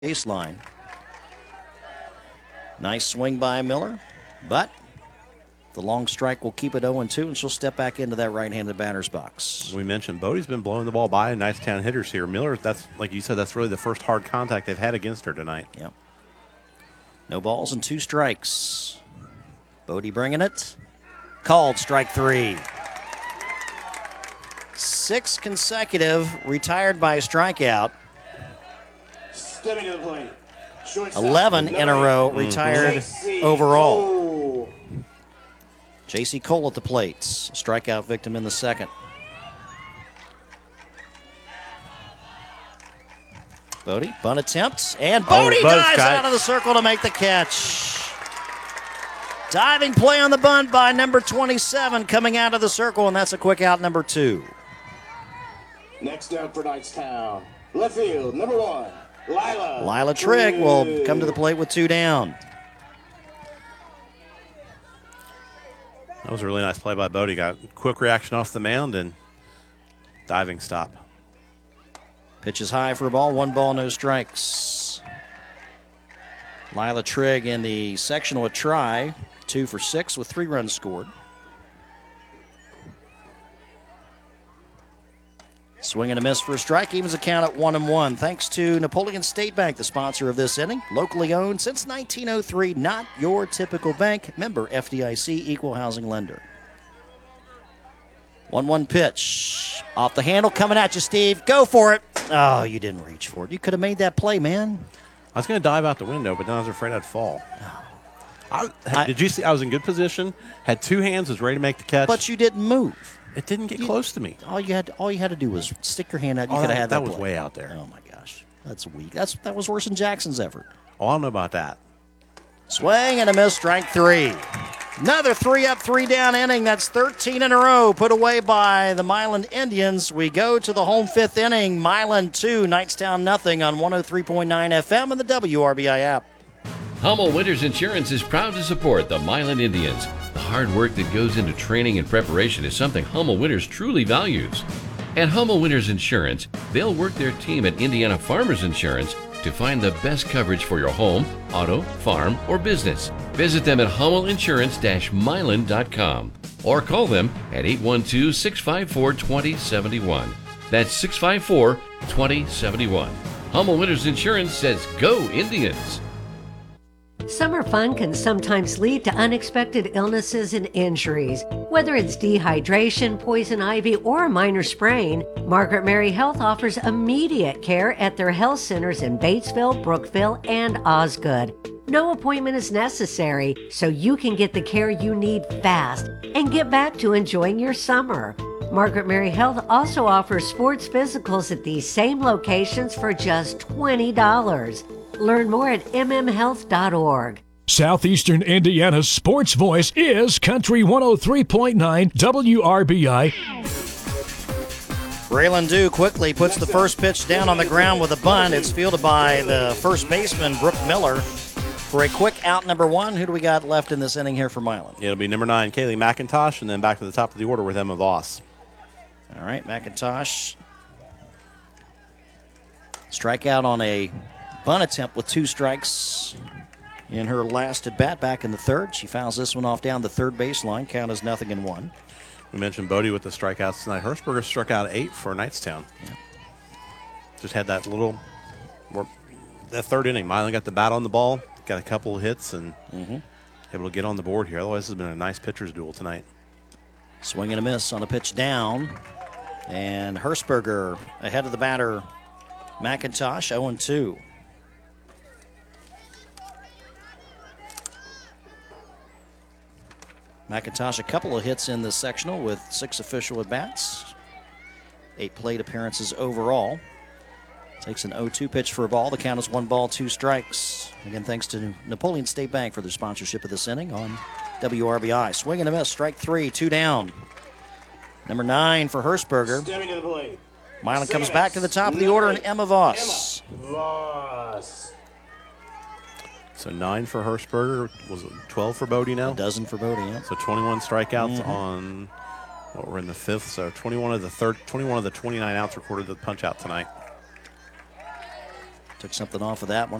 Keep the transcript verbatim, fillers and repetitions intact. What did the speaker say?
baseline. Nice swing by Miller, but the long strike will keep it oh and two, and she'll step back into that right-handed batter's box. We mentioned Bodie's been blowing the ball by Knightstown hitters here. Miller, that's like you said, that's really the first hard contact they've had against her tonight. Yep. No balls and two strikes. Bodie bringing it. Called strike three. Six consecutive, retired by a strikeout. Stepping to the plate. eleven in a row, retired mm-hmm. overall. J C Cole at the plate. Strikeout victim in the second. Bodie, bunt attempts, and Bodie oh, dives got out of the circle to make the catch. Diving play on the bunt by number twenty-seven coming out of the circle, and that's a quick out number two. Next down for Knightstown. Left field, number one, Lila. Lila Trigg will come to the plate with two down. That was a really nice play by Bodie. Got quick reaction off the mound and diving stop. Pitch is high for a ball, one ball, no strikes. Lila Trigg in the sectional a try, two for six with three runs scored. Swing and a miss for a strike, evens the count at one and one. Thanks to Napoleon State Bank, the sponsor of this inning. Locally owned since nineteen oh three, not your typical bank. Member F D I C, equal housing lender. one one pitch. Off the handle, coming at you, Steve. Go for it. Oh, you didn't reach for it. You could have made that play, man. I was going to dive out the window, but then I was afraid I'd fall. I, I, did you see? I was in good position, had two hands, was ready to make the catch. But you didn't move. It didn't get you, close to me. All you had, all you had to do was stick your hand out. You oh, could have had that. That was play. way out there. Oh my gosh, that's weak. That's that was worse than Jackson's effort. Oh, I don't know about that. Swing and a miss, strike three. Another three up, three down inning. That's thirteen in a row put away by the Milan Indians. We go to the home fifth inning. Milan two, Knightstown nothing on one oh three point nine F M and the W R B I app. Hummel Winters Insurance is proud to support the Milan Indians. The hard work that goes into training and preparation is something Hummel Winters truly values. At Hummel Winters Insurance, they'll work their team at Indiana Farmers Insurance to find the best coverage for your home, auto, farm, or business. Visit them at hummel insurance dash milan dot com or call them at eight one two, six five four, two zero seven one. That's six five four, two zero seven one. Hummel Winters Insurance says go Indians. Summer fun can sometimes lead to unexpected illnesses and injuries. Whether it's dehydration, poison ivy, or a minor sprain, Margaret Mary Health offers immediate care at their health centers in Batesville, Brookville, and Osgood. No appointment is necessary, so you can get the care you need fast and get back to enjoying your summer. Margaret Mary Health also offers sports physicals at these same locations for just twenty dollars. Learn more at m m health dot org. Southeastern Indiana's sports voice is Country one oh three point nine W R B I. Braylon Dew quickly puts the first pitch down on the ground with a bunt. It's fielded by the first baseman, Brooke Miller, for a quick out number one. Who do we got left in this inning here for Milan? It'll be number nine, Kaylee McIntosh, and then back to the top of the order with Emma Voss. All right, McIntosh. Strikeout on a bunt attempt with two strikes in her last at bat back in the third. She fouls this one off down the third baseline. Count is nothing in one. We mentioned Bodie with the strikeouts tonight. Hershberger struck out eight for Knightstown. Yeah. Just had that little, more, that third inning. Milan got the bat on the ball, got a couple of hits, and mm-hmm. able to get on the board here. Otherwise, this has been a nice pitcher's duel tonight. Swing and a miss on a pitch down. And Hershberger ahead of the batter, McIntosh, oh and two. McIntosh, a couple of hits in the sectional with six official at-bats. Eight plate appearances overall. Takes an oh two pitch for a ball. The count is one ball, two strikes. Again, thanks to Napoleon State Bank for their sponsorship of this inning on W R B I. Swing and a miss, strike three, two down. Number nine for Hershberger. Stepping to the plate. Milan comes back to the top of the order, and Emma Voss. Emma Voss. So nine for Hershberger. Was it twelve for Bodie now? A dozen for Bodie, yeah. So twenty-one strikeouts mm-hmm. on what we're in the fifth. So twenty-one of the third, twenty-one of the twenty-nine outs recorded the punch out tonight. Took something off of that one.